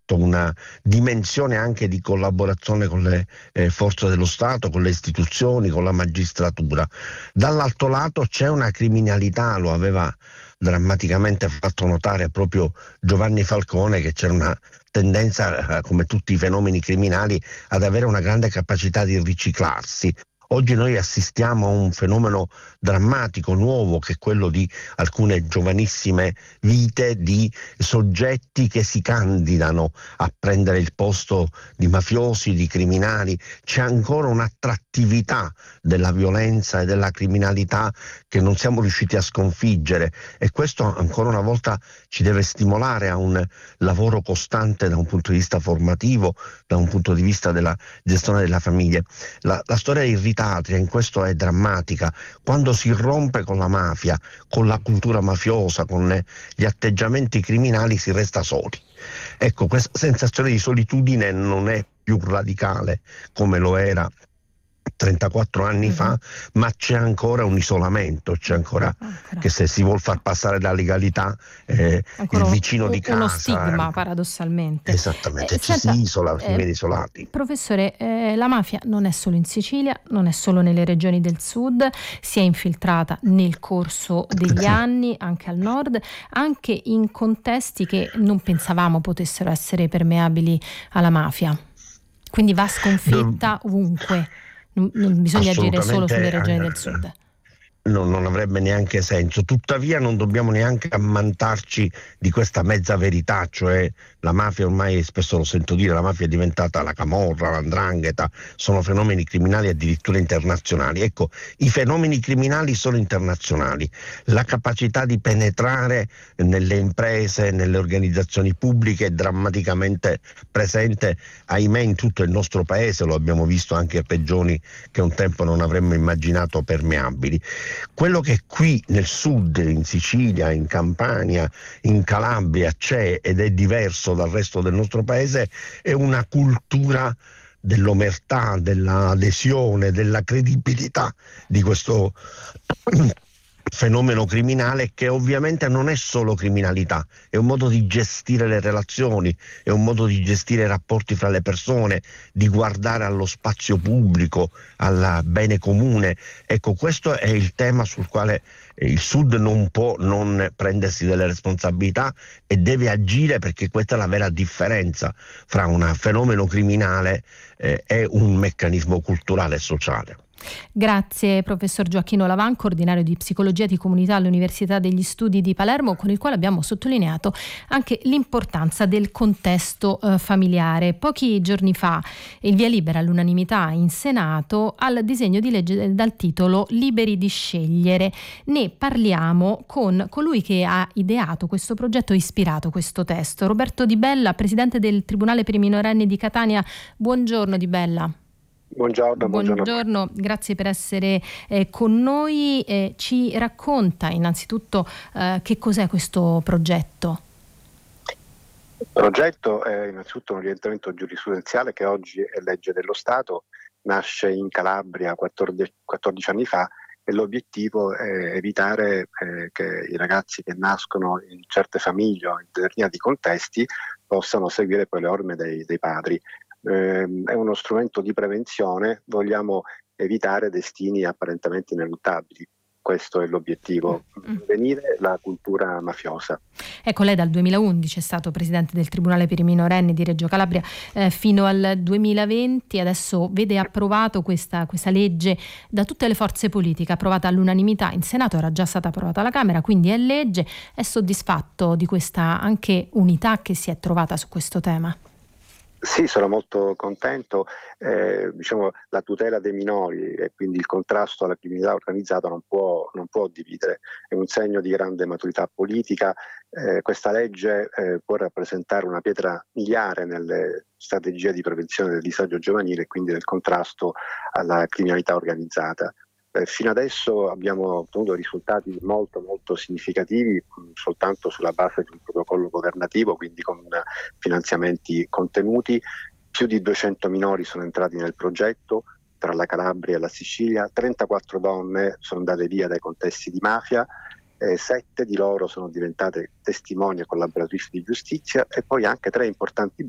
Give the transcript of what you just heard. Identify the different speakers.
Speaker 1: fatto una dimensione anche di collaborazione con le forze dello Stato, con le istituzioni, con la magistratura. Dall'altro lato c'è una criminalità, lo aveva drammaticamente fatto notare proprio Giovanni Falcone, che c'era una tendenza, come tutti i fenomeni criminali, ad avere una grande capacità di riciclarsi. Oggi noi assistiamo a un fenomeno drammatico, nuovo, che è quello di alcune giovanissime vite di soggetti che si candidano a prendere il posto di mafiosi, di criminali. C'è ancora un'attrattività della violenza e della criminalità che non siamo riusciti a sconfiggere, e questo ancora una volta ci deve stimolare a un lavoro costante da un punto di vista formativo, da un punto di vista della gestione della famiglia. La storia di Rita Atria in questo è drammatica. Quando si rompe con la mafia, con la cultura mafiosa, con gli atteggiamenti criminali, si resta soli. Ecco, questa sensazione di solitudine non è più radicale come lo era 34 anni fa, ma c'è ancora un isolamento, c'è ancora che se si vuol far passare la legalità, il vicino di casa,
Speaker 2: uno stigma paradossalmente.
Speaker 1: Esattamente, ci si isola, si viene isolati.
Speaker 2: Professore, la mafia non è solo in Sicilia, non è solo nelle regioni del sud, si è infiltrata nel corso degli anni anche al nord, anche in contesti che non pensavamo potessero essere permeabili alla mafia. Quindi va sconfitta ovunque. Non bisogna agire solo sulle regioni del sud.
Speaker 1: Non avrebbe neanche senso. Tuttavia non dobbiamo neanche ammantarci di questa mezza verità, cioè la mafia, ormai spesso lo sento dire, la mafia è diventata la camorra, l''ndrangheta, sono fenomeni criminali addirittura internazionali. Ecco, i fenomeni criminali sono internazionali. La capacità di penetrare nelle imprese, nelle organizzazioni pubbliche è drammaticamente presente, ahimè, in tutto il nostro paese. Lo abbiamo visto anche a regioni che un tempo non avremmo immaginato permeabili. Quello che qui nel sud, in Sicilia, in Campania, in Calabria c'è ed è diverso dal resto del nostro paese è una cultura dell'omertà, dell'adesione, della credibilità di questo fenomeno criminale, che ovviamente non è solo criminalità, è un modo di gestire le relazioni, è un modo di gestire i rapporti fra le persone, di guardare allo spazio pubblico, al bene comune. Ecco, questo è il tema sul quale il Sud non può non prendersi delle responsabilità e deve agire, perché questa è la vera differenza fra un fenomeno criminale e un meccanismo culturale e sociale.
Speaker 2: Grazie professor Gioacchino Lavan, coordinario di psicologia di comunità all'Università degli Studi di Palermo, con il quale abbiamo sottolineato anche l'importanza del contesto familiare. Pochi giorni fa il via libera all'unanimità in Senato al disegno di legge dal titolo Liberi di scegliere. Ne parliamo con colui che ha ideato questo progetto e ispirato questo testo, Roberto Di Bella, presidente del Tribunale per i minorenni di Catania. Buongiorno Di Bella.
Speaker 3: Buongiorno,
Speaker 2: grazie per essere con noi. Ci racconta innanzitutto che cos'è questo progetto?
Speaker 3: Il progetto è innanzitutto un orientamento giurisprudenziale che oggi è legge dello Stato, nasce in Calabria 14 anni fa, e l'obiettivo è evitare che i ragazzi che nascono in certe famiglie o in determinati contesti possano seguire poi le orme dei padri. È uno strumento di prevenzione, vogliamo evitare destini apparentemente ineluttabili. Questo è l'obiettivo, prevenire la cultura mafiosa.
Speaker 2: Ecco, lei dal 2011 è stato presidente del Tribunale per i minorenni di Reggio Calabria fino al 2020, adesso vede approvato questa legge da tutte le forze politiche, approvata all'unanimità in Senato, era già stata approvata alla Camera, quindi è legge. È soddisfatto di questa anche unità che si è trovata su questo tema?
Speaker 3: Sì, sono molto contento. La tutela dei minori e quindi il contrasto alla criminalità organizzata non può dividere, è un segno di grande maturità politica. Questa legge può rappresentare una pietra miliare nelle strategie di prevenzione del disagio giovanile e quindi del contrasto alla criminalità organizzata. Fino adesso abbiamo ottenuto risultati molto molto significativi soltanto sulla base di un protocollo governativo, quindi con finanziamenti contenuti. Più di 200 minori sono entrati nel progetto tra la Calabria e la Sicilia, 34 donne sono andate via dai contesti di mafia, 7 di loro sono diventate testimoni e collaboratrici di giustizia, e poi anche 3 importanti